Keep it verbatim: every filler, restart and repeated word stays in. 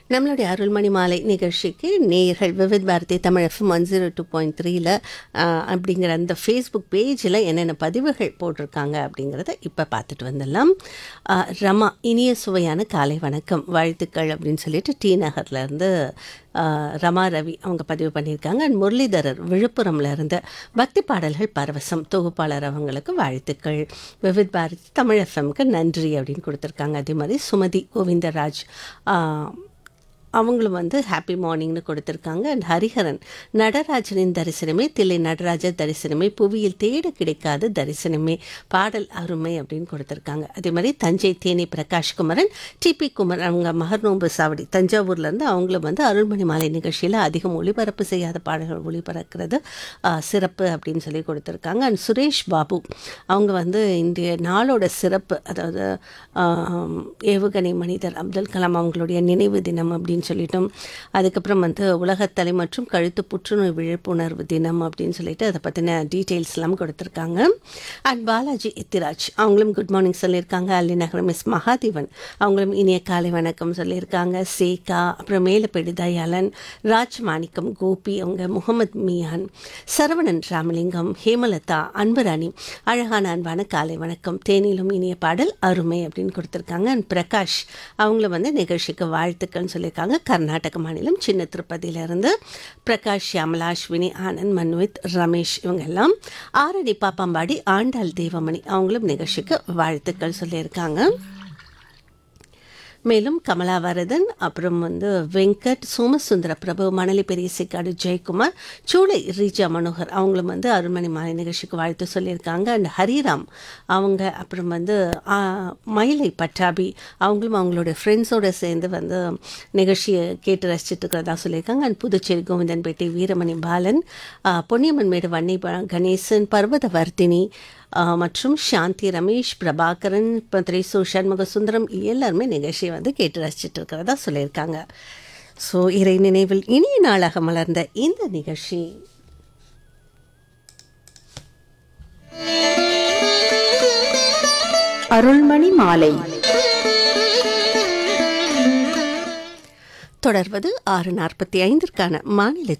நம்மளுடைய அருள்மணி மாலை நிகழ்ச்சிக்கு நேயர்கள் Vividh Bharathi Tamil FM one zero two point த்ரீல அப்படிங்கிற அந்த ஃபேஸ்புக் பேஜில் என்னென்ன பதிவுகள் போட்டிருக்காங்க அப்படிங்கிறத இப்போ பார்த்துட்டு வந்துடலாம். ஆஹ், ரமா இனிய சுவையான காலை வணக்கம் வாழ்த்துக்கள் அப்படின்னு சொல்லிட்டு டி நகர்லேருந்து ரமா ரவி அவங்க பதிவு பண்ணியிருக்காங்க. அண்ட் முரளிதரர் விழுப்புரம்ல இருந்து பக்தி பாடல்கள் பரவசம் தொகுப்பாளர் அவங்களுக்கு வாழ்த்துக்கள், விவித் பாரதி தமிழ் எஃப்எம்க்கு நன்றி அப்படின்னு கொடுத்துருக்காங்க. அதே மாதிரி சுமதி கோவிந்தராஜ் ஆஹ், அவங்களும் வந்து ஹாப்பி மார்னிங்னு கொடுத்துருக்காங்க. அண்ட் ஹரிஹரன் நடராஜனின் தரிசனமே தில்லை நடராஜர் தரிசனமே புவியில் தேட கிடைக்காத தரிசனமே பாடல் அருமை அப்படின்னு கொடுத்துருக்காங்க. அதே மாதிரி தஞ்சை தேனி பிரகாஷ்குமரன் டிபி குமர் அவங்க மகர்நோம்பு சாவடி தஞ்சாவூர்லேருந்து அவங்களும் வந்து அருள்மணி மாலை நிகழ்ச்சியில் அதிகம் ஒளிபரப்பு செய்யாத பாடல்கள் ஒளிபரக்கிறது ஆஹ், சிறப்பு அப்படின்னு சொல்லி கொடுத்துருக்காங்க. அண்ட் சுரேஷ் பாபு அவங்க வந்து இன்றைய நாளோட சிறப்பு, அதாவது ஆஹ், ஏவுகணை மனிதர் அப்துல் கலாம் அவங்களுடைய நினைவு தினம் அப்படின்னு சொல்லிட்டோம். அதுக்கப்புறம் வந்து உலகத்தலை மற்றும் கழுத்து புற்றுநோய் விழிப்புணர்வு தினம் அப்படின்னு சொல்லிட்டு அதை பற்றின டீட்டெயில்ஸ் எல்லாம் கொடுத்துருக்காங்க. அண்ட் பாலாஜி இத்திராஜ் அவங்களும் குட் மார்னிங் சொல்லியிருக்காங்க. அல்லி நகரம் மிஸ் மகாதேவன் அவங்களும் இனிய காலை வணக்கம் சொல்லியிருக்காங்க. சேகா, அப்புறம் மேலப்பேடு தயாளன், ராஜ் மாணிக்கம், கோபி அவங்க, முகமது மியான், சரவணன் ராமலிங்கம், ஹேமலதா, அன்பராணி அழகான அன்பான காலை வணக்கம், தேனிலும் இனிய பாடல் அருமை அப்படின்னு கொடுத்துருக்காங்க. அண்ட் பிரகாஷ் அவங்கள வந்து நிகழ்ச்சிக்கு வாழ்த்துக்கள்னு சொல்லியிருக்காங்க. கர்நாடக மாநிலம் சின்ன திருப்பதியிலிருந்து பிரகாஷ், ஷியாமலா, அஸ்வினி, ஆனந்த், மன்வித், ரமேஷ் இவங்க எல்லாம். ஆரடி பாப்பாம்பாடி ஆண்டாள் தேவமணி அவங்களும் நிகழ்ச்சிக்கு வாழ்த்துக்கள் சொல்லியிருக்காங்க. மேலும் கமலாவரதன், அப்புறம் வந்து வெங்கட், சோமசுந்தர பிரபு, மணலி பெரியசிக்காடு ஜெயக்குமார், சூளை ரீஜா மனோகர் அவங்களும் வந்து அருள்மணி மாலை நிகழ்ச்சிக்கு வாழ்த்து சொல்லியிருக்காங்க. அண்ட் ஹரிராம் அவங்க, அப்புறம் வந்து ஆ, மயிலை பட்டாபி அவங்களும் அவங்களோட ஃப்ரெண்ட்ஸோடு சேர்ந்து வந்து நிகழ்ச்சியை கேட்டு ரசிச்சுட்டு இருக்கிறதா சொல்லியிருக்காங்க. அண்ட் புதுச்சேரி கோவிந்தன்பேட்டை வீரமணி பாலன், ஆ, பொன்னியம்மன் மேடு வன்னி ப- கணேசன், பர்வதவர்த்தினி ஆஹ், மற்றும் சாந்தி, ரமேஷ், பிரபாகரன், பத்ரேசு, சண்முக சுந்தரம் எல்லாருமே நிகழ்ச்சியை வந்து கேட்டு ரசிச்சுட்டு இருக்கிறதா சொல்லியிருக்காங்க. ஸோ இறை நினைவில் இனிய நாளாக மலர்ந்த இந்த நிகழ்ச்சி அருள்மணி மாலை. தொடர்வது ஆறு நாற்பத்தி ஐந்திற்கான மாநில